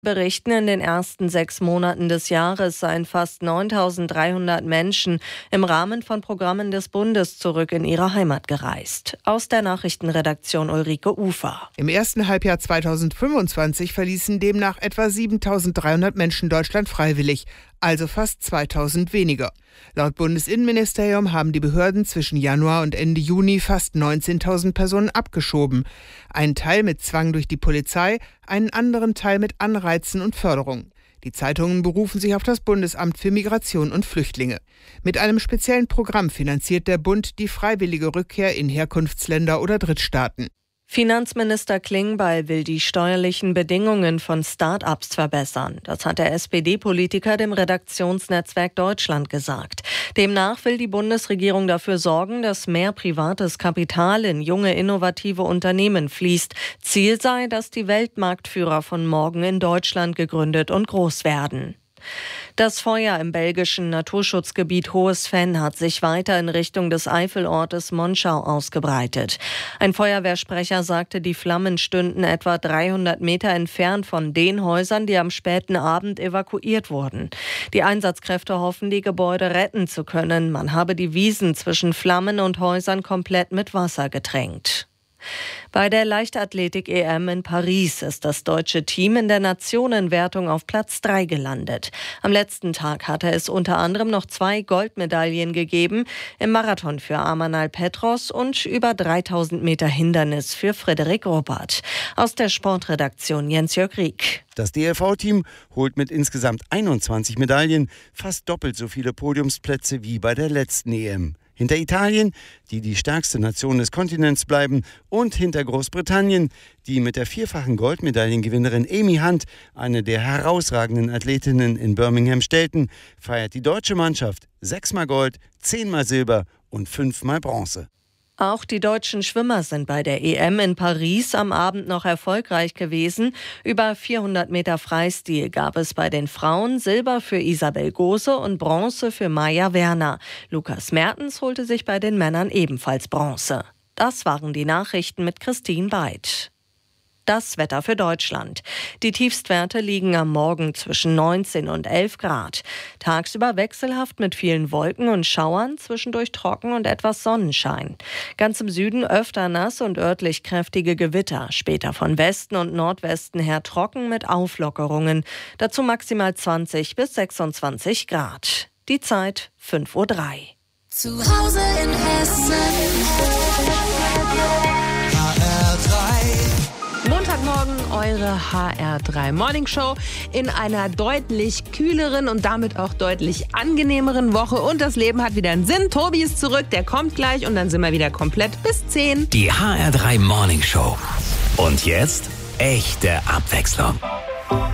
Berichten, in den ersten 6 Monaten des Jahres seien fast 9.300 Menschen im Rahmen von Programmen des Bundes zurück in ihre Heimat gereist. Aus der Nachrichtenredaktion Ulrike Ufer. Im ersten Halbjahr 2025 verließen demnach etwa 7.300 Menschen Deutschland freiwillig, also fast 2.000 weniger. Laut Bundesinnenministerium haben die Behörden zwischen Januar und Ende Juni fast 19.000 Personen abgeschoben. Einen Teil mit Zwang durch die Polizei, einen anderen Teil mit Anreizen und Förderung. Die Zeitungen berufen sich auf das Bundesamt für Migration und Flüchtlinge. Mit einem speziellen Programm finanziert der Bund die freiwillige Rückkehr in Herkunftsländer oder Drittstaaten. Finanzminister Klingbeil will die steuerlichen Bedingungen von Start-ups verbessern. Das hat der SPD-Politiker dem Redaktionsnetzwerk Deutschland gesagt. Demnach will die Bundesregierung dafür sorgen, dass mehr privates Kapital in junge, innovative Unternehmen fließt. Ziel sei, dass die Weltmarktführer von morgen in Deutschland gegründet und groß werden. Das Feuer im belgischen Naturschutzgebiet Hohes Venn hat sich weiter in Richtung des Eifelortes Monschau ausgebreitet. Ein Feuerwehrsprecher sagte, die Flammen stünden etwa 300 Meter entfernt von den Häusern, die am späten Abend evakuiert wurden. Die Einsatzkräfte hoffen, die Gebäude retten zu können. Man habe die Wiesen zwischen Flammen und Häusern komplett mit Wasser getränkt. Bei der Leichtathletik-EM in Paris ist das deutsche Team in der Nationenwertung auf Platz 3 gelandet. Am letzten Tag hatte es unter anderem noch 2 Goldmedaillen gegeben, im Marathon für Amanal Petros und über 3000 Meter Hindernis für Frederik Ruppert. Aus der Sportredaktion Jens-Jörg Rieck. Das DLV-Team holt mit insgesamt 21 Medaillen fast doppelt so viele Podiumsplätze wie bei der letzten EM. Hinter Italien, die stärkste Nation des Kontinents bleiben, und hinter Großbritannien, die mit der 4-fachen Goldmedaillengewinnerin Amy Hunt, eine der herausragenden Athletinnen in Birmingham, stellten, feiert die deutsche Mannschaft 6-mal Gold, 10-mal Silber und 5-mal Bronze. Auch die deutschen Schwimmer sind bei der EM in Paris am Abend noch erfolgreich gewesen. Über 400 Meter Freistil gab es bei den Frauen Silber für Isabel Gose und Bronze für Maja Werner. Lukas Mertens holte sich bei den Männern ebenfalls Bronze. Das waren die Nachrichten mit Christine Beid. Das Wetter für Deutschland. Die Tiefstwerte liegen am Morgen zwischen 19 und 11 Grad. Tagsüber wechselhaft mit vielen Wolken und Schauern, zwischendurch trocken und etwas Sonnenschein. Ganz im Süden öfter nass und örtlich kräftige Gewitter. Später von Westen und Nordwesten her trocken mit Auflockerungen. Dazu maximal 20 bis 26 Grad. Die Zeit 5:03 Uhr. Zu Hause in Hessen. Montagmorgen, eure HR3 Morning Show in einer deutlich kühleren und damit auch deutlich angenehmeren Woche. Und das Leben hat wieder einen Sinn. Tobi ist zurück, der kommt gleich und dann sind wir wieder komplett bis 10. Die HR3 Morning Show. Und jetzt echte Abwechslung.